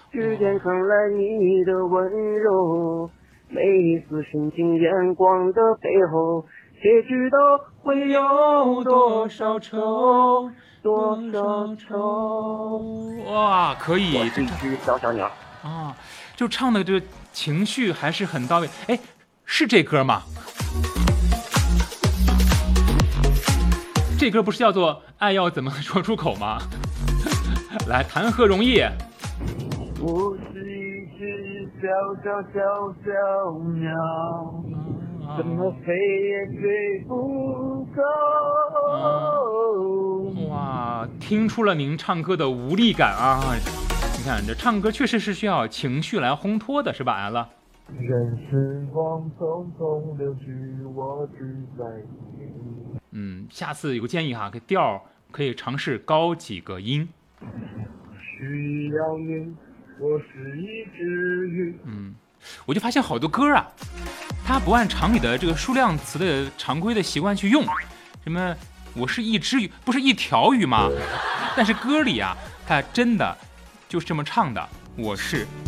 指尖传来你的温柔，每一丝深情眼光的背后，谁知道会有多少愁，多少愁。 哇，可以， 我是一只小小鸟啊，就唱的这情绪还是很到位。哎，是这歌吗？这歌不是叫做《爱要怎么说出口》吗？来，谈何容易？ 我是一只小鸟，怎么飞也飞不高。 哇，听出了您唱歌的无力感啊！你看，这唱歌确实是需要情绪来烘托的，是吧，艾了？ 任时光匆匆流去，我只在下次有个建议哈，给调可以尝试高几个音。 需要你，我是一只鱼。 我就发现好多歌啊，它不按常理的这个数量词的常规的习惯去用，什么我是一只鱼，不是一条鱼吗？但是歌里啊，它真的就是这么唱的，我是